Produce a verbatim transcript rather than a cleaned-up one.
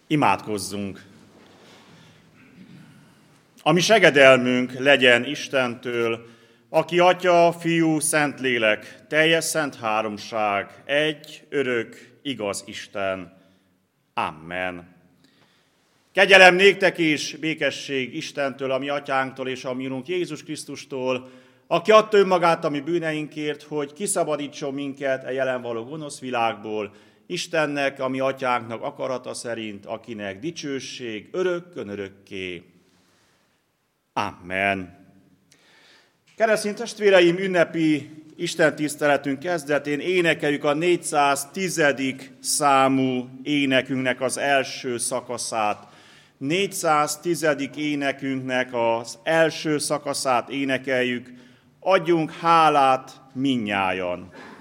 Imádkozzunk! A mi segedelmünk legyen Istentől, aki Atya, Fiú, Szentlélek, teljes szent háromság, egy, örök, igaz Isten. Amen. Kegyelem néktek és békesség Istentől, a mi atyánktól és a mi Urunk Jézus Krisztustól, aki adta önmagát a mi bűneinkért, hogy kiszabadítson minket a jelen való gonosz világból, Istennek, a mi atyánknak akarata szerint, akinek dicsőség örökkön örökké. Amen. Keresztény testvéreim, ünnepi istentiszteletünk kezdetén énekeljük a négyszáztíz. számú énekünknek az első szakaszát. négyszáztíz. énekünknek az első szakaszát énekeljük. Adjunk hálát mindnyájan.